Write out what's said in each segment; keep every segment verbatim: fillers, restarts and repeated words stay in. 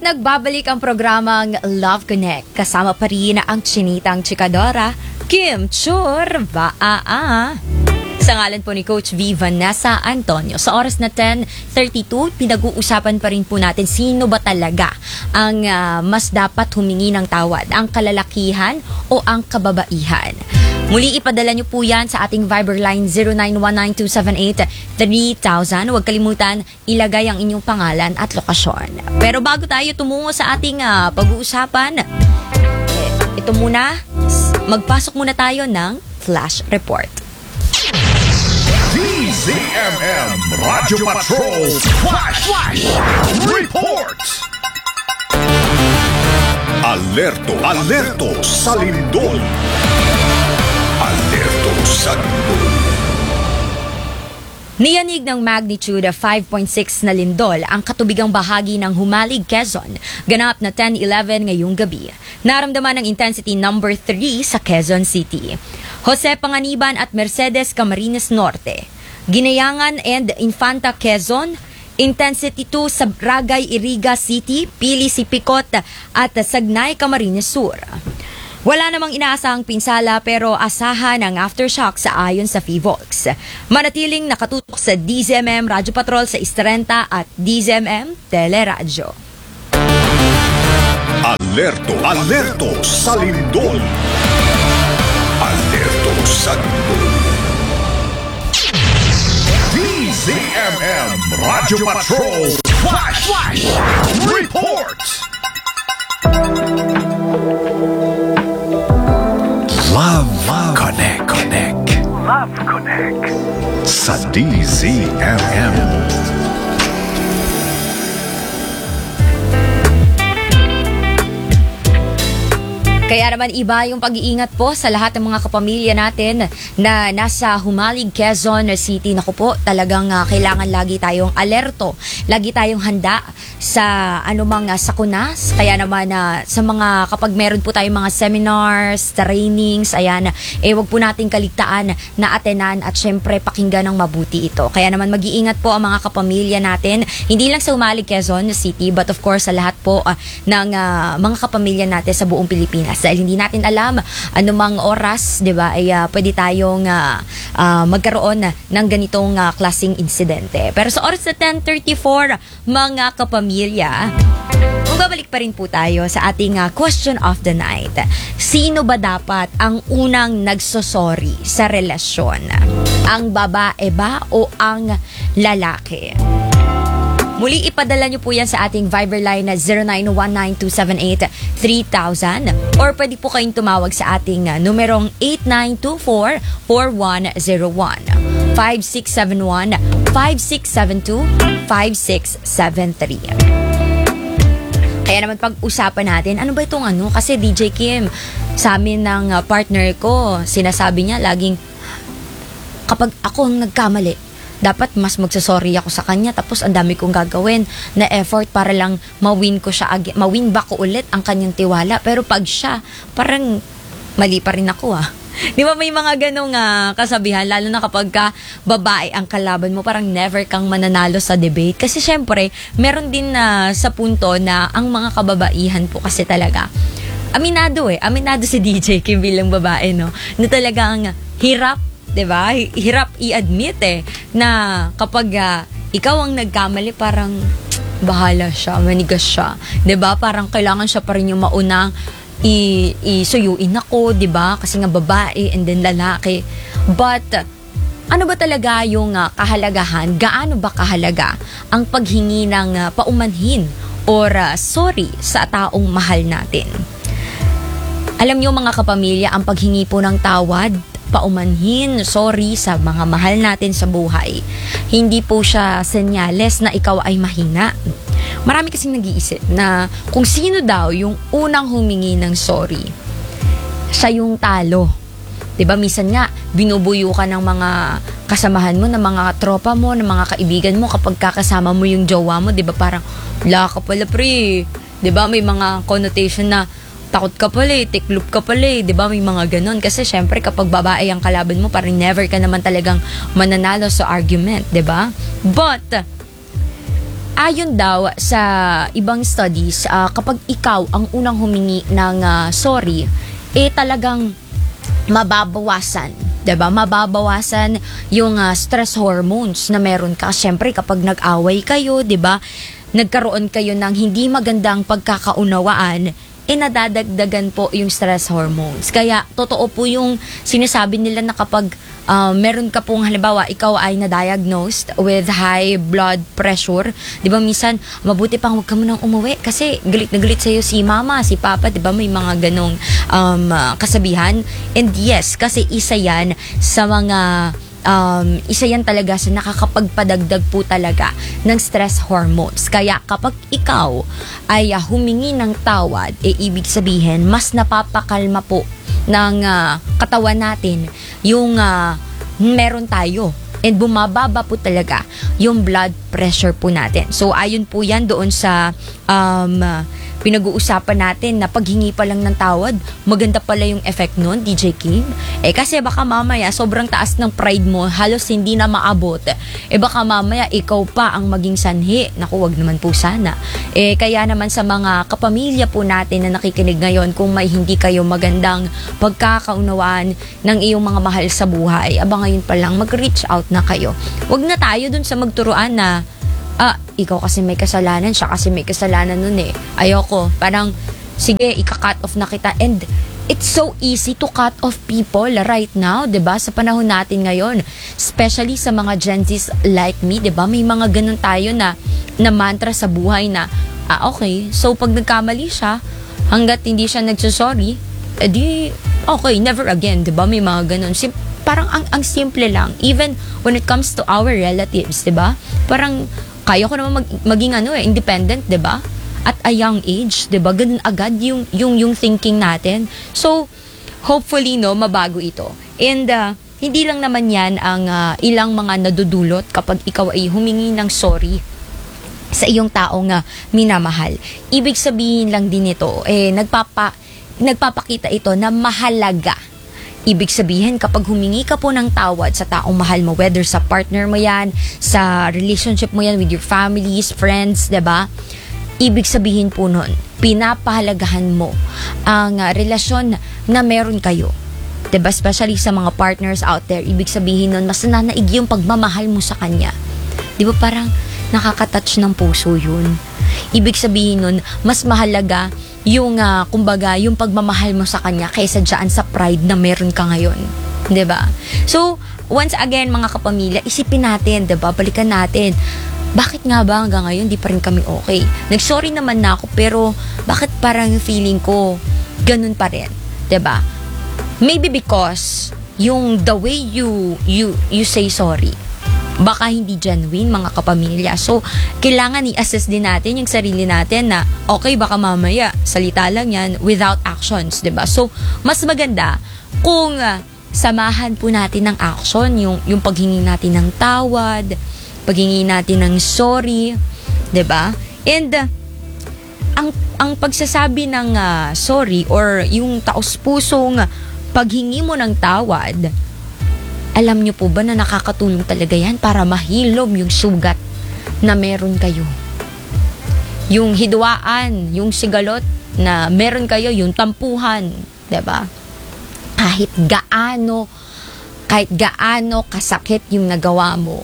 nagbabalik ang programang Love Connect. Kasama pa rin ang chinitang chikadora, Kim Chur Baa. Sa ngalan po ni Coach V. Vanessa Antonio. Sa oras na ten thirty-two, pinag-uusapan pa rin po natin sino ba talaga ang uh, mas dapat humingi ng tawad, ang kalalakihan o ang kababaihan. Muli ipadala nyo po yan sa ating Viber line zero nine one nine two seven eight three thousand. Huwag kalimutan, ilagay ang inyong pangalan at lokasyon. Pero bago tayo tumungo sa ating uh, pag-uusapan, eh, ito muna, magpasok muna tayo ng Flash Report. D Z M M Radio Patrol Flash, Flash Report. Alerto, alerto sa lindol. Alerto sa lindol. Niyanig ng magnitude five point six na lindol ang katubigang bahagi ng Humalig, Quezon, ganap na ten eleven ngayong gabi. Naramdaman ng intensity number three sa Quezon City. Jose Panganiban at Mercedes Camarines Norte. Ginayangan and Infanta, Quezon. Intensity two sa Ragay, Iriga City, Pili, Sipicot at Sagnay, Camarines Sur. Wala namang inaasahang pinsala pero asahan ang aftershock sa ayon sa Fivolks. Manatiling nakatutok sa D Z M M Radyo Patrol sa Istrenta at D Z M M Teleradyo. Alerto, alerto sa lindol. Alerto sa lindol. D Z M M Radio Patrol Flash, Flash Report. Love, Love Connect, Connect. Love Connect sa D Z M M. Kaya naman iba yung pag-iingat po sa lahat ng mga kapamilya natin na nasa Humalig, Quezon City. Naku po, talagang uh, kailangan lagi tayong alerto. Lagi tayong handa sa anumang uh, sakunas. Kaya naman uh, sa mga kapag meron po tayong mga seminars, trainings, ayan, eh wag po nating kaligtaan na atenan at syempre pakinggan ng mabuti ito. Kaya naman mag-iingat po ang mga kapamilya natin. Hindi lang sa Humalig, Quezon City, but of course sa lahat po uh, ng uh, mga kapamilya natin sa buong Pilipinas. Dahil hindi natin alam anumang oras, 'di ba, ay uh, pwede tayong uh, uh, magkaroon ng ganitong uh, klaseng insidente. Pero sa oras na ten thirty-four, mga kapamilya, magbabalik pa rin po tayo sa ating uh, question of the night. Sino ba dapat ang unang nagsosorry sa relasyon? Ang babae ba o ang lalaki? Muli ipadala nyo po yan sa ating Viber line na zero nine one nine two seven eight three thousand or pwede po kayong tumawag sa ating uh, numerong eight nine two four four one zero one, five six seven one, five six seven two, five six seven three. Kaya naman pag-usapan natin, ano ba itong ano? Kasi D J Kim, sa amin ng uh, partner ko, sinasabi niya laging kapag ako ang nagkamali, dapat mas magsasorry ako sa kanya tapos ang dami kong gagawin na effort para lang ma-win ko siya ag- ma-win back ko ulit ang kanyang tiwala. Pero pag siya, parang mali pa rin ako ah. Di ba may mga ganong uh, kasabihan, lalo na kapag ka babae ang kalaban mo, parang never kang mananalo sa debate. Kasi syempre, meron din na uh, sa punto na ang mga kababaihan po kasi talaga, aminado eh, aminado si D J Kim bilang babae, no? Na talagang hirap, diba? Hirap i-admit eh na kapag uh, ikaw ang nagkamali, parang bahala siya, manigas siya, diba? Parang kailangan siya pa rin yung maunang i- isuyuin ako, diba? Kasi nga babae and then lalaki. But ano ba talaga yung uh, kahalagahan? Gaano ba kahalaga ang paghingi ng uh, paumanhin or uh, sorry sa taong mahal natin? Alam niyo mga kapamilya, ang paghingi po ng tawad, paumanhin, sorry sa mga mahal natin sa buhay, hindi po siya senyales na ikaw ay mahina. Marami kasing nag-iisip na kung sino daw yung unang humingi ng sorry, siya yung talo. Diba, minsan nga, binubuyo ka ng mga kasamahan mo, ng mga tropa mo, ng mga kaibigan mo kapag kakasama mo yung jowa mo, diba, parang, la ka pala pre. Diba, may mga connotation na, takot ka pala eh, tiklop ka pala eh, di ba? May mga ganon. Kasi syempre kapag babae ang kalaban mo, parang never ka naman talagang mananalo sa argument, di ba? But, Ayon daw sa ibang studies, ah, kapag ikaw ang unang humingi ng ah, sorry, eh talagang mababawasan, 'di ba? Mababawasan yung ah, stress hormones na meron ka. Syempre kapag nag-away kayo, 'di ba? Nagkaroon kayo ng hindi magandang pagkakaunawaan, eh nadadagdagan po yung stress hormones. Kaya totoo po yung sinasabi nila na kapag uh, meron ka pong halimbawa ikaw ay na-diagnosed with high blood pressure, di ba minsan mabuti pang huwag ka munang umuwi kasi galit na galit sa'yo si mama, si papa, di ba may mga ganong um, uh, kasabihan. And yes, kasi isa yan sa mga Um, isa yan talaga sa nakakapagpadagdag po talaga ng stress hormones. Kaya kapag ikaw ay uh, humingi ng tawad, eh ibig sabihin, mas napapakalma po ng uh, katawan natin yung uh, meron tayo. And bumababa po talaga yung blood pressure po natin. So ayon po yan doon sa um, uh, pinag-uusapan natin na paghingi pa lang ng tawad, maganda pala yung effect nun, D J King. Eh kasi baka mamaya sobrang taas ng pride mo, halos hindi na maabot. Eh baka mamaya ikaw pa ang maging sanhi. Naku, wag naman po sana. Eh kaya naman sa mga kapamilya po natin na nakikinig ngayon, kung may hindi kayo magandang pagkakaunawaan ng iyong mga mahal sa buhay, aba ngayon pa lang mag-reach out na kayo. Wag na tayo dun sa magturuan na ah, ikaw kasi may kasalanan, siya kasi may kasalanan nun eh. Ayoko. Parang, sige, ika-cut off na kita. And it's so easy to cut off people right now, 'di ba? Sa panahon natin ngayon, especially sa mga Gen Zs like me, 'di ba? May mga ganun tayo na na mantra sa buhay na ah, okay, so pag nagkamali siya, hangga't hindi siya nagsusorry, edi okay, never again, 'di ba? May mga ganun. Sim- parang ang ang simple lang. Even when it comes to our relatives, 'di ba? Parang kaya ko naman mag, maging ano eh, independent, 'di ba? At a young age, 'di ba? Ganun agad yung yung yung thinking natin. So, hopefully no, mabago ito. And uh, hindi lang naman 'yan ang uh, ilang mga nadudulot kapag ikaw ay humingi ng sorry sa iyong taong uh, minamahal. Ibig sabihin lang din ito, eh nagpapa nagpapakita ito na mahalaga. Ibig sabihin, kapag humingi ka po ng tawad sa taong mahal mo, whether sa partner mo yan, sa relationship mo yan with your families, friends, diba? Ibig sabihin po nun, pinapahalagahan mo ang uh, relasyon na meron kayo. Diba? Especially sa mga partners out there, ibig sabihin nun, mas nanaig yung pagmamahal mo sa kanya. Diba parang nakakatouch ng puso yun? Ibig sabihin nun, mas mahalaga yung, uh, kumbaga, yung pagmamahal mo sa kanya kaysa dyan sa pride na meron ka ngayon. Diba? So, once again, mga kapamilya, isipin natin, diba? Balikan natin. Bakit nga ba hanggang ngayon di pa rin kami okay? Nag-sorry naman na ako, pero bakit parang feeling ko ganun pa rin? Diba? Maybe because yung the way you, you, you say sorry, baka hindi genuine, mga kapamilya. So, kailangan i-assess din natin yung sarili natin na, okay, baka mamaya, salita lang yan without actions, diba? So, mas maganda kung uh, samahan po natin ng action, yung, yung paghingi natin ng tawad, paghingi natin ng sorry, diba? And, uh, ang, ang pagsasabi ng uh, sorry or yung taos-pusong paghingi mo ng tawad, alam nyo po ba na nakakatulong talaga yan para mahilom yung sugat na meron kayo? Yung hidwaan, yung sigalot na meron kayo, yung tampuhan, diba? Kahit gaano, kahit gaano kasakit yung nagawa mo,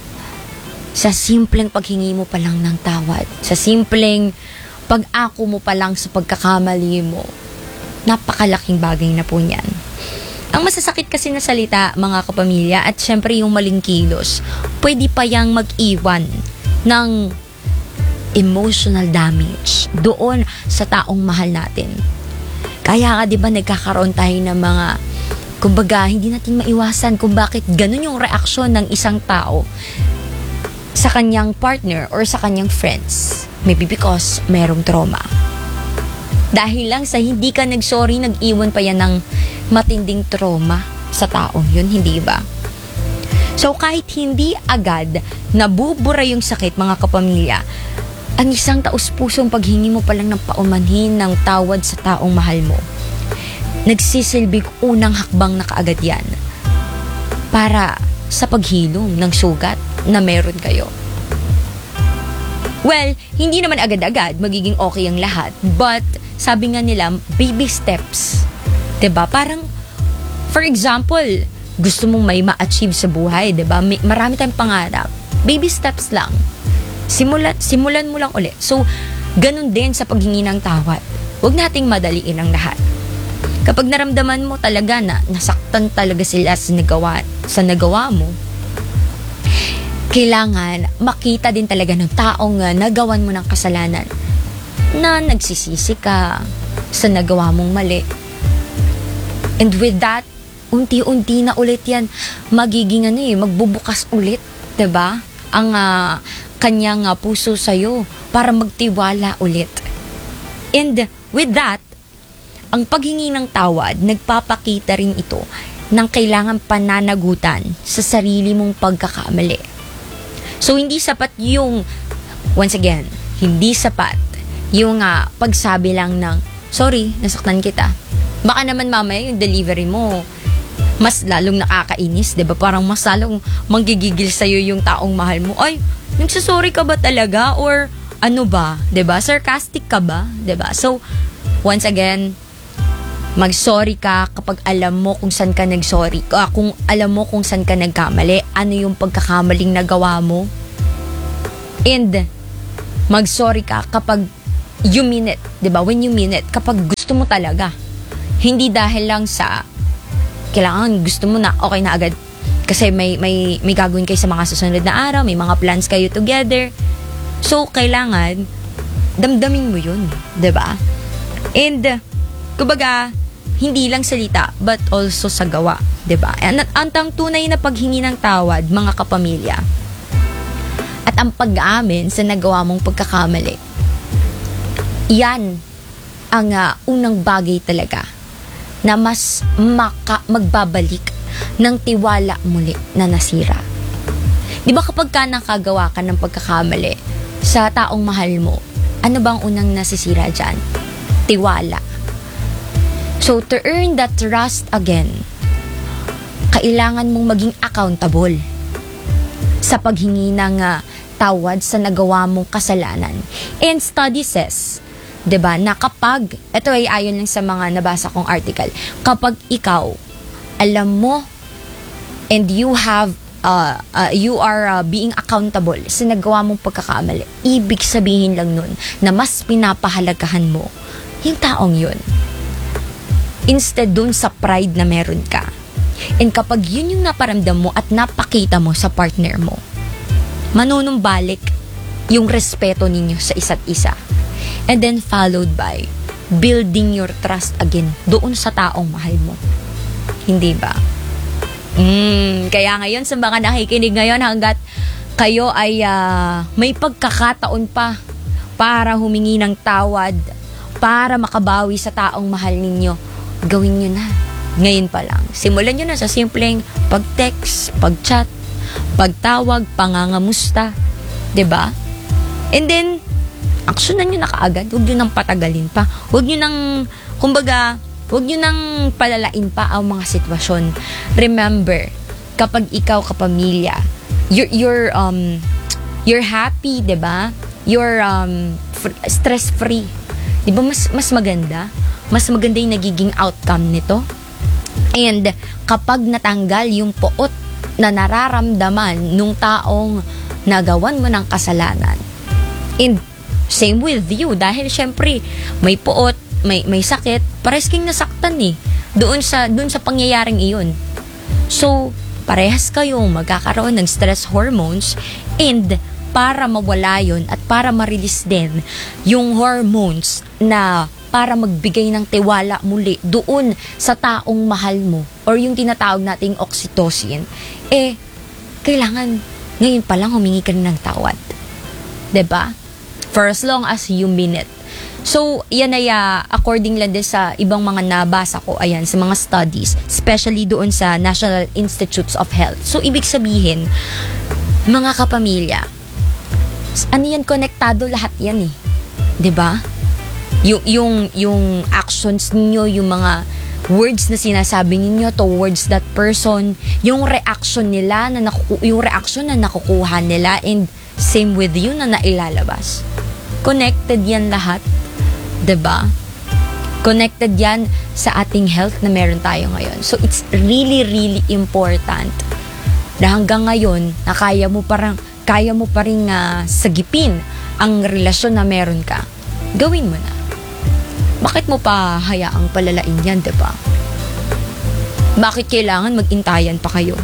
sa simpleng paghingi mo pa lang ng tawad, sa simpleng pag-ako mo pa lang sa pagkakamali mo, napakalaking bagay na po niyan. Ang masasakit kasi na salita, mga kapamilya, at syempre yung maling kilos, pwede pa yang mag-iwan ng emotional damage doon sa taong mahal natin. Kaya nga, di ba, nagkakaroon tayo ng mga, kumbaga, hindi natin maiwasan kung bakit ganun yung reaksyon ng isang tao sa kanyang partner or sa kanyang friends. Maybe because merong trauma. Dahil lang sa hindi ka nag-sorry, nag-iwan pa yan ng matinding trauma sa taong yun, hindi ba? So, kahit hindi agad nabubura yung sakit, mga kapamilya, ang isang taus-pusong paghingi mo pa lang ng paumanhin ng tawad sa taong mahal mo, nagsisilbing unang hakbang na kaagad yan para sa paghilom ng sugat na meron kayo. Well, hindi naman agad-agad magiging okay ang lahat. But, sabi nga nila, baby steps. 'Di ba? Parang, for example, gusto mong may ma-achieve sa buhay, 'di ba? May, marami tayong pangarap. Baby steps lang. Simulan, simulan mo lang ulit. So, ganun din sa paghingi ng tawad. Huwag nating madaliin ang lahat. Kapag naramdaman mo talaga na nasaktan talaga sila sa nagawa, sa nagawa mo, kailangan makita din talaga ng taong uh, nagawan mo ng kasalanan na nagsisisi ka sa nagawa mong mali. And with that, unti-unti na ulit yan magiging ano eh, magbubukas ulit, 'di ba? Ang uh, kanyang uh, puso sa'yo para magtiwala ulit. And with that, ang paghingi ng tawad, nagpapakita rin ito ng kailangan pananagutan sa sarili mong pagkakamali. So, hindi sapat yung, once again, hindi sapat yung uh, pagsabi lang ng, sorry, nasaktan kita. Baka naman mamaya yung delivery mo, mas lalong nakakainis, diba? Parang mas lalong manggigigil sa'yo yung taong mahal mo. Ay, nagsasorry ka ba talaga? Or ano ba? Diba? Sarcastic ka ba? Diba? So, once again, mag-sorry ka kapag alam mo kung saan ka nag-sorry. Uh, kung alam mo kung saan ka nagkamali, ano yung pagkakamaling nagawa mo. And mag-sorry ka kapag you mean it. Diba? When you mean it. Kapag gusto mo talaga. Hindi dahil lang sa kailangan gusto mo na okay na agad. Kasi may, may, may gagawin kayo sa mga susunod na araw. May mga plans kayo together. So, kailangan damdamin mo yun. Diba? And kumbaga, hindi lang salita, but also sa gawa. 'Di ba? At ang tunay na paghingi ng tawad, mga kapamilya, at ang pag-aamin sa nagawa mong pagkakamali, yan ang uh, unang bagay talaga na mas maka- magbabalik ng tiwala muli na nasira. 'Di ba kapag ka nakagawa ka ng pagkakamali sa taong mahal mo, ano bang unang nasisira dyan? Tiwala. So, to earn that trust again, kailangan mong maging accountable sa paghingi ng uh, tawad sa nagawa mong kasalanan. And study says, 'di ba, na kapag, ito ay ayon lang sa mga nabasa kong article, kapag ikaw, alam mo, and you have, uh, uh, you are uh, being accountable sa nagawa mong pagkakamali, ibig sabihin lang nun na mas pinapahalagahan mo yung taong yun. Instead dun sa pride na meron ka. And kapag yun yung naparamdam mo at napakita mo sa partner mo, manunumbalik yung respeto ninyo sa isa't isa. And then followed by building your trust again doon sa taong mahal mo. Hindi ba? Mm, kaya ngayon sa mga nakikinig ngayon, hanggat kayo ay uh, may pagkakataon pa para humingi ng tawad, para makabawi sa taong mahal ninyo, gawin nyo na. Ngayon pa lang. Simulan nyo na sa simpleng pag-text, pag-chat, pagtawag, pangangamusta. 'Di ba? And then, aksyonan nyo na kaagad. Huwag nyo nang patagalin pa. Huwag nyo nang, kumbaga, huwag nyo nang palalain pa ang mga sitwasyon. Remember, kapag ikaw kapamilya, you're, you're, um, you're happy, 'di ba? You're um, fr- stress-free. 'Di ba mas, mas maganda? Mas maganda yung nagiging outcome nito. And kapag natanggal yung poot na nararamdaman nung taong nagawan mo ng kasalanan, and same with you, dahil syempre may poot, may, may sakit, parehas kang nasaktan eh, doon sa, doon sa pangyayaring iyon. So, parehas kayong magkakaroon ng stress hormones, and para mawala yun at para ma-release din yung hormones na para magbigay ng tiwala muli doon sa taong mahal mo or yung tinatawag nating oxytocin, eh, kailangan ngayon pa lang humingi ka ng tawad. 'Di ba? For as long as you mean it. So, yan ay uh, according lang din sa ibang mga nabasa ko, ayan, sa mga studies, especially doon sa National Institutes of Health. So, ibig sabihin, mga kapamilya, ano yan, konektado lahat yan eh. 'Di ba? Yung, yung, yung actions niyo, yung mga words na sinasabi niyo towards that person, yung reaction nila, na nakuku- yung reaction na nakukuha nila, and Same with you na nailalabas. Connected yan lahat. 'Di ba? Connected yan sa ating health na meron tayo ngayon. So, it's really, really important na hanggang ngayon, na kaya mo parang, kaya mo pa rin uh, sagipin ang relasyon na meron ka. Gawin mo na. Bakit mo pa hayaang palalain yan, diba? Bakit kailangan mag-intayan pa kayo?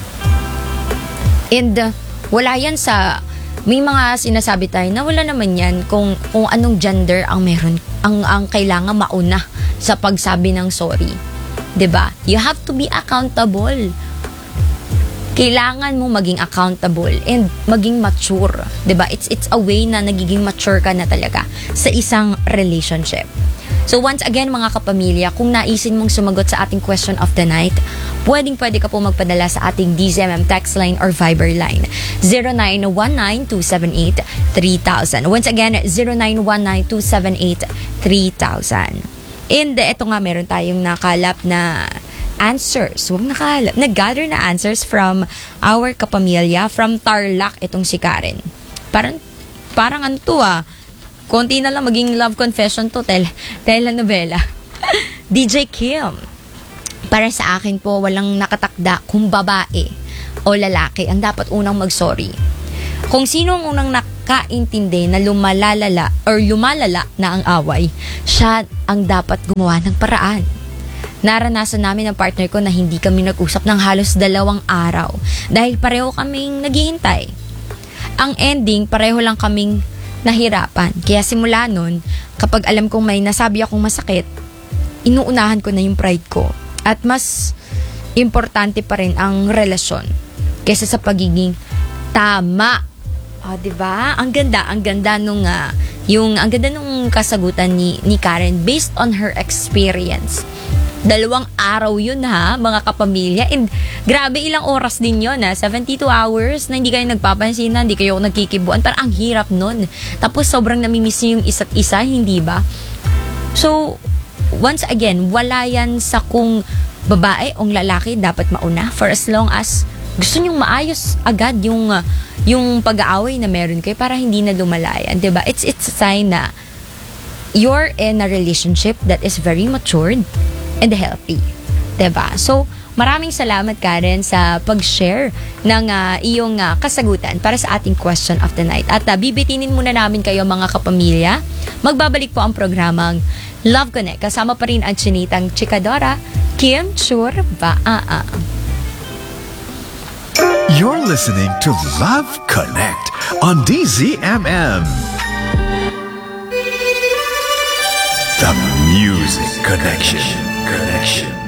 And, uh, wala yan sa, may mga sinasabi tayo na wala naman yan kung, kung anong gender ang meron, ang, ang kailangan mauna sa pagsabi ng sorry. 'Di ba? You have to be accountable. Kailangan mo maging accountable and maging mature. 'Di ba? It's it's a way na nagiging mature ka na talaga sa isang relationship. So once again mga kapamilya, kung naisin mong sumagot sa ating question of the night, pwedeng pwede ka po magpadala sa ating D Z M M text line or Viber line zero nine one nine two seven eight three thousand. Once again, zero nine one nine two seven eight three thousand. And eto nga, meron tayong nakalap na answers. Huwag nakalap. Nag-gather na answers from our kapamilya from Tarlac, itong si Karen. Parang, parang ano to ah. Konti na lang maging love confession to. Tel, telenovela. D J Kim. Para sa akin po, walang nakatakda kung babae o lalaki ang dapat unang mag-sorry. Kung sino ang unang nakaintindi na lumalalala or lumalala na ang away, siya ang dapat gumawa ng paraan. Naranasan namin ng partner ko na hindi kami nag-usap ng halos dalawang araw dahil pareho kaming naghihintay. Ang ending, pareho lang kaming nahirapan. Kaya simula nun, kapag alam kong may nasabi akong masakit, inuunahan ko na yung pride ko. At mas importante pa rin ang relasyon kaysa sa pagiging tama. Oh, 'di ba? Ang ganda, ang ganda nung uh, yung ang ganda nung kasagutan ni ni Karen based on her experience. Dalawang araw yun ha, mga kapamilya. And grabe, ilang oras din yun ha. seventy-two hours na hindi kayo nagpapansinan, hindi kayo nagkikibuan. Parang ang hirap nun. Tapos sobrang namimiss niyo yung isa't isa, hindi ba? So, once again, wala yan sa kung babae o lalaki dapat mauna. For as long as gusto nyong maayos agad yung, uh, yung pag-aaway na meron kayo para hindi na lumalayan. Diba? It's, it's a sign na you're in a relationship that is very matured and healthy. Diba? So, maraming salamat Karen sa pag-share ng uh, iyong uh, kasagutan para sa ating question of the night. At uh, bibitinin muna namin kayo mga kapamilya. Magbabalik po ang programang Love Connect. Kasama pa rin ang chinitang chikadora, Kim Chur Baa. You're listening to Love Connect on D Z M M. The Music Connection. Connection.